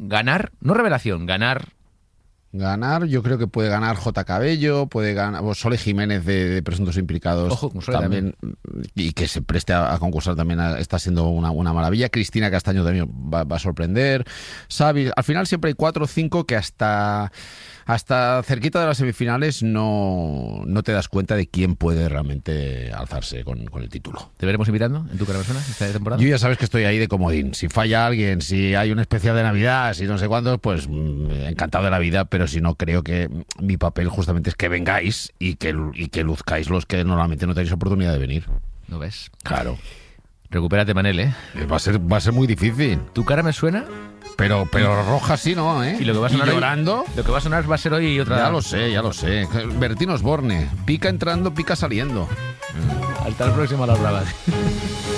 ganar, no revelación, ganar. Ganar, yo creo que puede ganar J. Cabello, puede ganar Sole Jiménez de Presuntos Implicados. Ojo, con Sole también. Y que se preste a concursar también está siendo una maravilla. Cristina Castaño también va a sorprender. Xavi, al final siempre hay 4 o 5 que hasta cerquita de las semifinales no te das cuenta de quién puede realmente alzarse con el título. ¿Te veremos invitando en tu cara persona esta temporada? Yo ya sabes que estoy ahí de comodín. Si falla alguien, si hay un especial de Navidad, si no sé cuándo, pues encantado de la vida, pero si no, creo que mi papel justamente es que vengáis y que luzcáis los que normalmente no tenéis oportunidad de venir. ¿No ves? Claro. Recupérate, Manel, ¿eh? Va a ser muy difícil. ¿Tu cara me suena? Pero roja sí, ¿no? Y lo que va a sonar llorando. Hoy, lo que va a sonar va a ser hoy otra. Ya lo sé. Bertín Osborne. Pica entrando, pica saliendo. Hasta el próximo a las bravas.